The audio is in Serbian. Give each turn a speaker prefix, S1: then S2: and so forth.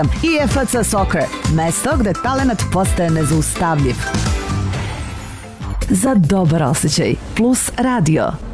S1: I FC Soccer, mesto gde talenat postaje nezaustavljiv. Za dobar osjećaj, Plus Radio.